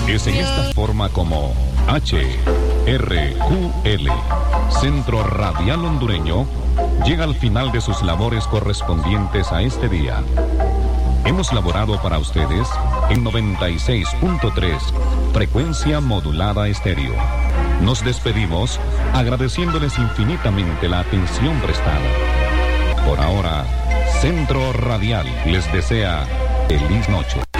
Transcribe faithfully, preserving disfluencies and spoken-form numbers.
Es en esta forma como H R Q L, Centro Radial Hondureño, llega al final de sus labores correspondientes a este día. Hemos laborado para ustedes en noventa y seis punto tres, frecuencia modulada estéreo. Nos despedimos agradeciéndoles infinitamente la atención prestada. Por ahora, Centro Radial les desea feliz noche.